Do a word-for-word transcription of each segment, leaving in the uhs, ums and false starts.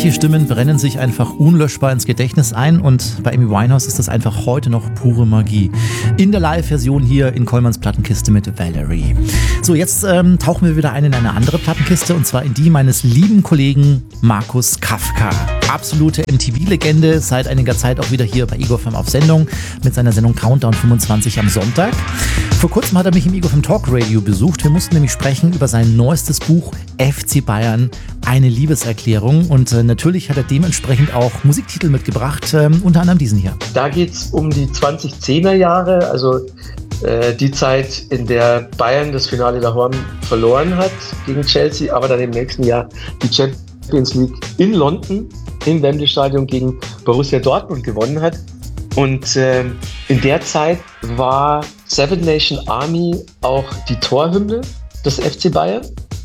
Manche Stimmen brennen sich einfach unlöschbar ins Gedächtnis ein und bei Amy Winehouse ist das einfach heute noch pure Magie. In der Live-Version hier in Kollmanns Plattenkiste mit Valerie. So, jetzt ähm, tauchen wir wieder ein in eine andere Plattenkiste und zwar in die meines lieben Kollegen Markus Kafka. Absolute M T V-Legende, seit einiger Zeit auch wieder hier bei Ego F M auf Sendung mit seiner Sendung Countdown fünfundzwanzig am Sonntag. Vor kurzem hat er mich im Ego F M Talk Radio besucht. Wir mussten nämlich sprechen über sein neuestes Buch F C Bayern, eine Liebeserklärung. Und äh, natürlich hat er dementsprechend auch Musiktitel mitgebracht, äh, unter anderem diesen hier. Da geht es um die zwanzig-zehner Jahre, also äh, die Zeit, in der Bayern das Finale daheim verloren hat gegen Chelsea, aber dann im nächsten Jahr die Champions League in London im Wembley Stadion gegen Borussia Dortmund gewonnen hat. Und äh, in der Zeit war Seven Nation Army auch die Torhymne des F C Bayern.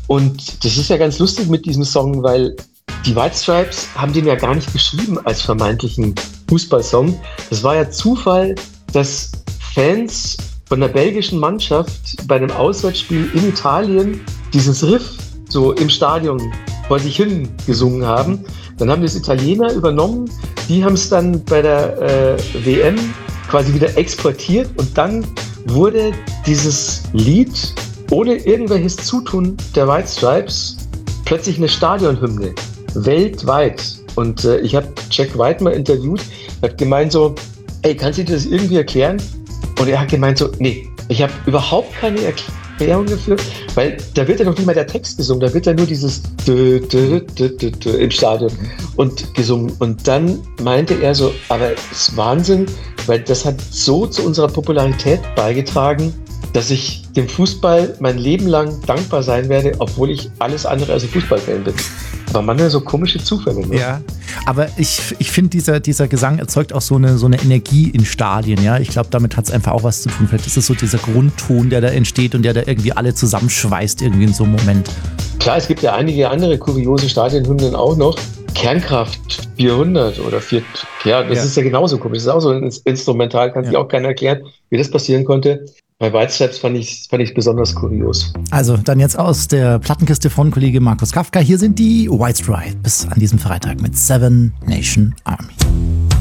Und das ist ja ganz lustig mit diesem Song, weil die White Stripes haben den ja gar nicht geschrieben als vermeintlichen Fußballsong. Das war ja Zufall, dass Fans von der belgischen Mannschaft bei einem Auswärtsspiel in Italien dieses Riff so im Stadion vor sich hin gesungen haben. Dann haben das Italiener übernommen, die haben es dann bei der äh, W M quasi wieder exportiert und dann wurde dieses Lied ohne irgendwelches Zutun der White Stripes plötzlich eine Stadionhymne, weltweit. Und äh, ich habe Jack White mal interviewt, hat gemeint so, ey, kannst du dir das irgendwie erklären? Und er hat gemeint so, nee, ich habe überhaupt keine Erklärung dafür, weil da wird ja noch nicht mal der Text gesungen, da wird ja nur dieses dü, dü, dü, dü, dü im Stadion und gesungen. Und dann meinte er so, aber es ist Wahnsinn, weil das hat so zu unserer Popularität beigetragen, dass ich dem Fußball mein Leben lang dankbar sein werde, obwohl ich alles andere als ein Fußballfan bin. Aber manchmal so komische Zufälle. Ne? Ja, aber ich, ich finde, dieser, dieser Gesang erzeugt auch so eine, so eine Energie in Stadien. Ja? Ich glaube, damit hat es einfach auch was zu tun. Vielleicht ist es so dieser Grundton, der da entsteht und der da irgendwie alle zusammenschweißt irgendwie in so einem Moment. Klar, es gibt ja einige andere kuriose Stadionhymnen auch noch. Kernkraft vierhundert oder vier, ja, das ja. ist ja genauso komisch. Das ist auch so ein Instrumental, kann sich ja. auch keiner erklären, wie das passieren konnte. Bei White Stripes fand ich fand ich besonders kurios. Also dann jetzt aus der Plattenkiste von Kollege Markus Kafka. Hier sind die White Stripes an diesem Freitag mit Seven Nation Army.